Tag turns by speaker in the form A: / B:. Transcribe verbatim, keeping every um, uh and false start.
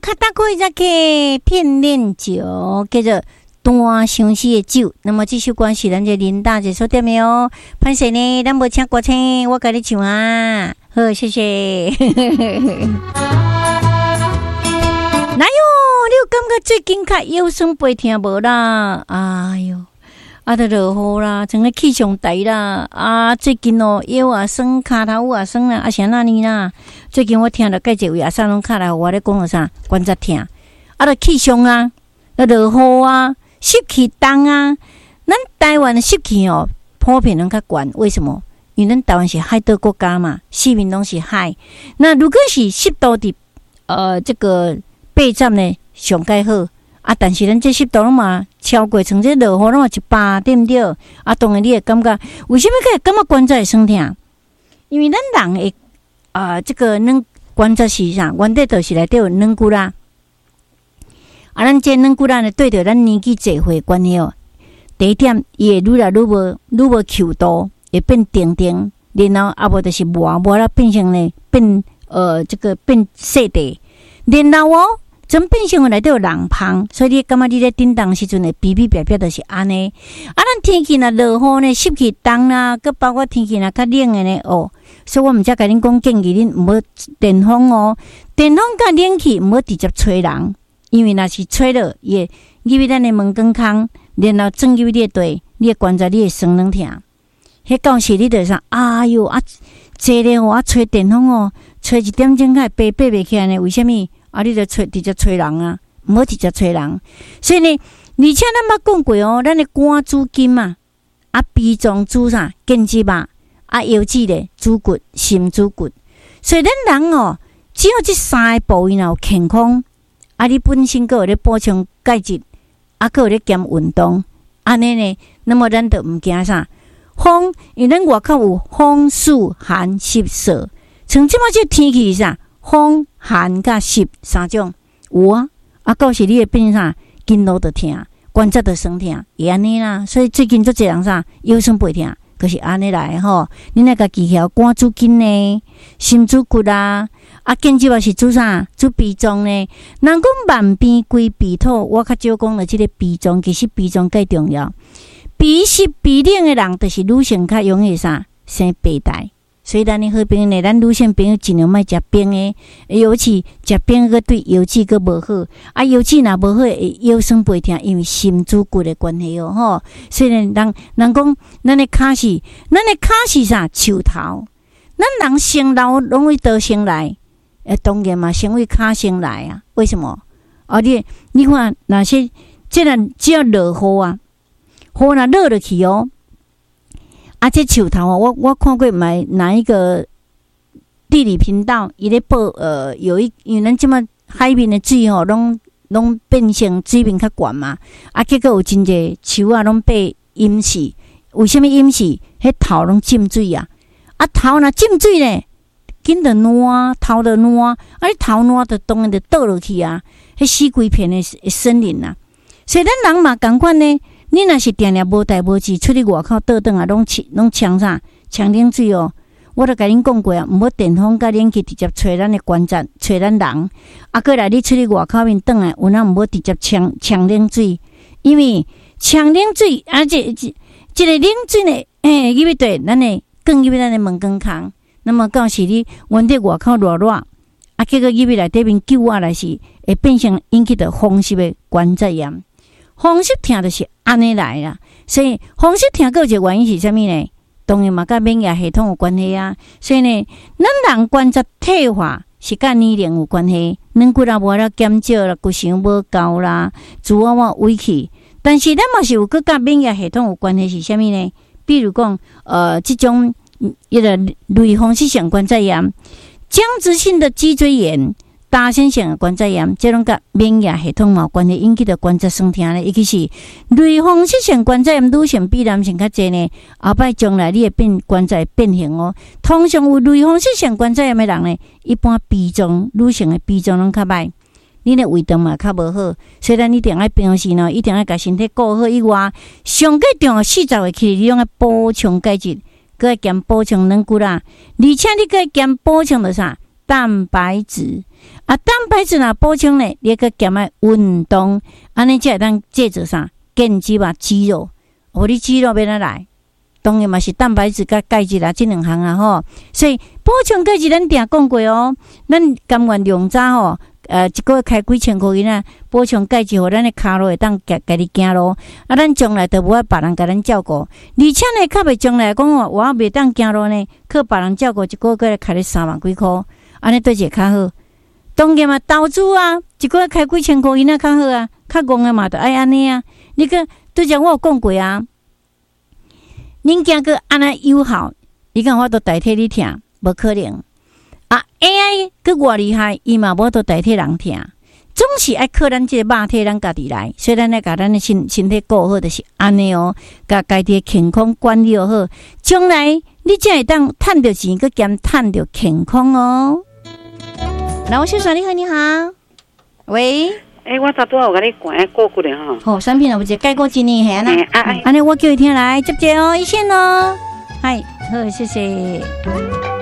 A: 卡达可以再去片炼酒，叫做单相思的酒。那么这首歌是咱这林大姐所点的哦。潘谁呢？咱无请歌星，我跟你唱啊。好，谢谢。哪有？你有感觉最近较腰酸背痛无啦？哎哟，啊，都落雨啦，整个气象台啦，啊，最近哦腰啊酸，骹头啊酸啦，啊啥那呢啦？最近我听到介一位阿三拢卡来，我咧讲了啥？关节痛，啊，都气象啊，啊落雨啊，湿气重啊。咱台湾的湿气哦，普遍拢较悬，为什么？因为咱台湾是海岛国家嘛，四面拢是海。那如果是湿度的，呃，这个八十呢？上介好啊，但是咱这湿度拢嘛超过，像这落雨拢嘛一百，对不对？啊，当然你会感觉，为什么会感觉关节会酸痛？因为咱人会啊、呃，这个软关节是啥？原底就是内底有软骨啦。啊，咱这软骨啦呢，对着咱年纪侪岁关系哦。第一点，伊会愈来愈无愈无强度，会变定定，然后啊无就是磨磨了变成呢变呃这个变细地，然后哦。真变成内底有人芳，所以你感觉你咧叮当时阵的比比别别就是安尼。啊，咱天气若落雨呢，湿气重啦，佮包括天气若较冷的呢哦，所以我毋则甲恁讲建议恁毋好电风哦，电风甲冷气毋好直接吹人，因为若是吹了，伊会入去咱的门根孔，然后钻入你的地，你的关节你会酸软痛。迄到时你就说，哎哟啊，坐咧哦，啊吹电风哦，吹一点钟才爬爬袂起来呢？为什么？啊！你就吹直接吹人啊，唔好直接吹人。所以呢，而且咱捌讲过哦，咱的肝主筋嘛，啊脾脏主啥？筋肌嘛，啊腰子咧主骨、心主骨。所以咱人哦，只要这三个部位有健康，啊你本身个有咧补充钙质，啊个有咧兼运动，安尼呢，那么咱就唔惊啥风，因为咱外口有风、暑、寒、湿、热，像即马这天气是啥？风、寒、甲湿三种有啊，啊，到时你会变啥？筋络就痛，关节就酸痛，会安尼啦。所以最近足侪人啥腰酸背痛，就是安尼来吼。你那个技巧，肝主筋呢，心主骨啊，啊，筋肌肉是主啥？主脾脏呢。人讲万病归脾土，我较少讲了这个脾脏，其实脾脏更重要。脾湿脾冷的人，就是女性较容易啥生白带。所以咱的好朋友呢，咱女性朋友尽量莫食冰的，尤其食冰个对腰子个无好。啊，腰子若无好，会腰酸背痛，因为心主骨的关系哦，吼。所以呢，人人讲，咱的骹是，咱的骹是啥？树头。咱人生老拢会倒先来，诶，当然嘛，先为骹先来啊。为什么？啊，你你看那些，即个只要落雨啊，雨若落落去哦。啊，这树头啊，我我看过买哪一个地理频道，伊咧报呃有一，因为咱即马海面的水吼，拢拢变成水面较悬嘛，啊，结果有真侪树啊，拢被淹死。为什么淹死？迄头拢浸水啊！啊，头若浸水呢，紧着烂，头着烂，啊，你头烂着当然着倒落去啊，迄死规片的森林啊。所以咱人嘛共款呢。你若是定定无代无志，出去外口倒转啊，拢拢呛啥？呛冷水哦！我都甲恁讲过啊，毋好电风甲冷气直接吹咱的关节，吹咱人。啊，过来你出去外口面转来，有哪毋好直接呛呛冷水？因为呛冷水，而且这这个冷水呢，诶，入去对咱的更入去咱的门根孔。那么到时你原底外口热热，啊，结果入去内底面久啊来是会变成引起的风湿的关节炎。风湿痛就是安尼来啦，所以风湿痛个一个原因是啥物呢？当然嘛，甲免疫系统有关系啊。所以呢，咱人关节退化是甲年龄有关系，软骨啊无了减少啦，骨相无够啦，自我我委屈。但是咱嘛是有个甲免疫系统有关系是啥物呢？比如讲，呃，这种一个类风湿性关节炎、僵直性的脊椎炎。大先性的关节炎，这种甲免疫系统有关系，引起的关节酸痛呢，尤其是类风湿性关节炎，女性比男性较侪呢。后摆将来你会变关节变形哦。通常有类风湿性关节炎的人呢，一般脾脏女性的脾脏拢较歹，你的胃肠嘛较无好，所以咱一定要平时呢，一定要甲身体顾好以外，上个重要四十岁起，你用来补充钙质，佮兼补充软骨啦，而且你佮兼补充的啥？ 蛋白质啊，蛋白质若补充呢，你个减爱运动，安尼才会当借着啥建肌肉肌肉，哦，你肌肉要哪来？当然嘛是蛋白质甲钙质啦，这两项啊吼。所以补充钙质咱定讲过哦，咱甘愿量早吼。呃，一个月开几千块银啊，补充钙质，互咱的骹路会当家家己行路。啊，咱将来都无爱别人甲咱照顾，而且呢，较袂将来讲哦，我袂当行路呢，靠别人照顾，一个月开你三万几箍，安尼对一个较好。当然嘛，投资啊，一个月开几千块银啊，较好啊，较戆的嘛，就爱安尼啊。你个对像我有讲过啊，恁行个安尼友好，伊讲我都代替你听，无可能。啊 ，A I 佮偌厉害，伊嘛无都代替人听，总是爱靠咱这个肉体咱家己来，所以咱来甲咱的身身体顾好，就是安尼哦，甲家己的健康管理好，将来你才会当赚到钱，佮兼赚到健康哦。来，我小帅，你好，你好，喂，
B: 诶、欸，我昨拄有甲你讲过骨的吼。
A: 好，产品有一个解过一年下啦，
B: 哎哎，
A: 安尼我叫伊听来接接哦，一线哦，嗨，好，谢谢。